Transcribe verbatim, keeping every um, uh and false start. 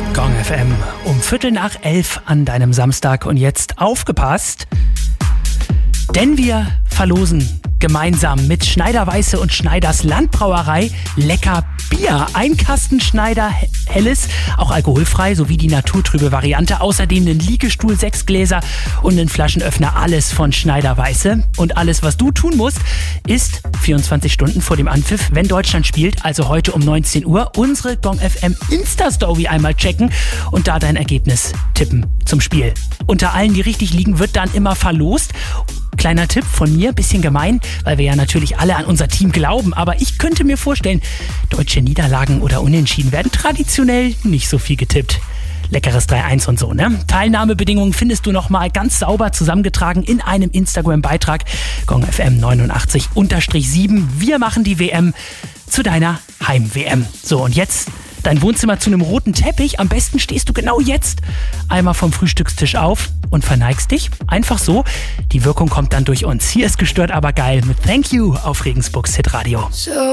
Gong F M um Viertel nach elf an deinem Samstag. Und jetzt aufgepasst, denn wir verlosen gemeinsam mit Schneider Weiße und Schneiders Landbrauerei lecker Bier. Ein Kasten Schneider Helles, auch alkoholfrei, sowie die naturtrübe Variante. Außerdem einen Liegestuhl, sechs Gläser und einen Flaschenöffner. Alles von Schneider Weiße. Und alles, was du tun musst, ist vierundzwanzig Stunden vor dem Anpfiff, wenn Deutschland spielt, also heute um neunzehn Uhr, unsere Gong F M Insta-Story einmal checken und da dein Ergebnis tippen zum Spiel. Unter allen, die richtig liegen, wird dann immer verlost. Kleiner Tipp von mir, bisschen gemein, weil wir ja natürlich alle an unser Team glauben, aber ich könnte mir vorstellen, deutsche Niederlagen oder Unentschieden werden traditionell nicht so viel getippt. Leckeres drei eins und so, ne? Teilnahmebedingungen findest du nochmal ganz sauber zusammengetragen in einem Instagram-Beitrag. Gong F M neunundachtzig sieben. Wir machen die W M zu deiner Heim-W M. So, und jetzt dein Wohnzimmer zu einem roten Teppich. Am besten stehst du genau jetzt einmal vom Frühstückstisch auf und verneigst dich. Einfach so. Die Wirkung kommt dann durch uns. Hier ist Gestört aber geil mit Thank You auf Regensburgs Hitradio. So